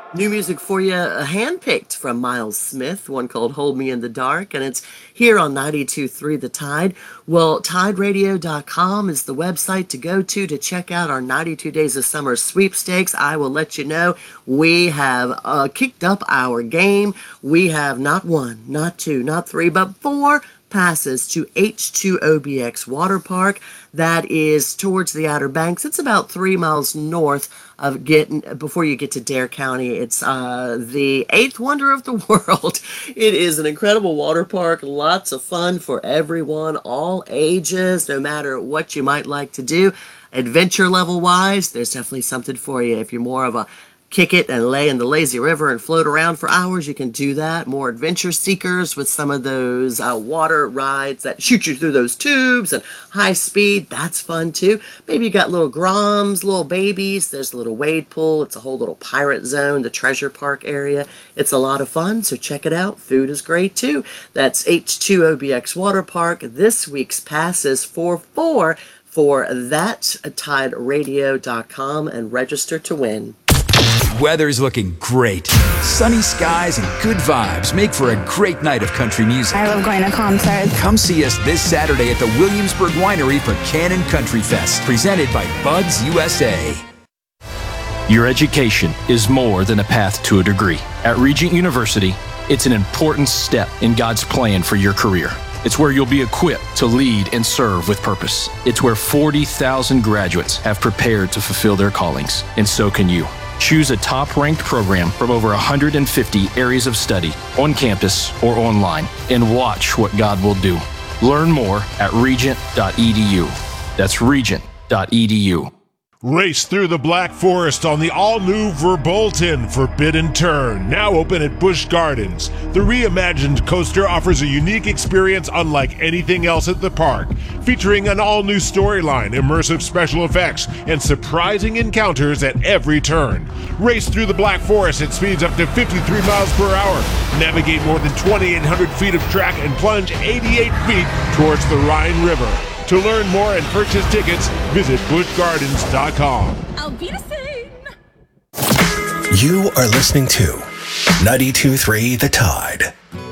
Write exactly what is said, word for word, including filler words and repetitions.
New music for you, uh, handpicked from Miles Smith, one called Hold Me in the Dark, and it's here on ninety-two point three The Tide. Well, tide radio dot com is the website to go to to check out our ninety-two Days of Summer sweepstakes. I will let you know we have uh, kicked up our game. We have not one, not two, not three, but four passes to H two O B X Water Park. That is towards the Outer Banks. It's about three miles north of getting before you get to Dare County. It's uh, the eighth wonder of the world. It is an incredible water park. Lots of fun for everyone, all ages, no matter what you might like to do. Adventure level wise, there's definitely something for you. If you're more of a kick it and lay in the lazy river and float around for hours, you can do that. More adventure seekers with some of those uh, water rides that shoot you through those tubes and high speed, that's fun too. Maybe you got little groms, little babies. There's a little wade pool. It's a whole little pirate zone, the treasure park area. It's a lot of fun, so check it out. Food is great too. That's H two O B X Water Park. This week's passes for four for that, tide radio dot com, and register to win. Weather's looking great. Sunny skies and good vibes make for a great night of country music. I love going to concerts. Come see us this Saturday at the Williamsburg Winery for Cannon Country Fest, presented by Buds U S A. Your education is more than a path to a degree. At Regent University, it's an important step in God's plan for your career. It's where you'll be equipped to lead and serve with purpose. It's where forty thousand graduates have prepared to fulfill their callings, and so can you. Choose a top-ranked program from over one hundred fifty areas of study on campus or online, and watch what God will do. Learn more at regent dot e d u. That's regent dot e d u. Race through the Black Forest on the all-new Verbolten Forbidden Turn, now open at Busch Gardens. The reimagined coaster offers a unique experience unlike anything else at the park, featuring an all-new storyline, immersive special effects, and surprising encounters at every turn. Race through the Black Forest at speeds up to fifty-three miles per hour, navigate more than twenty-eight hundred feet of track, and plunge eighty-eight feet towards the Rhine River. To learn more and purchase tickets, visit busch gardens dot com. I'll be the same. You are listening to ninety-two point three The Tide.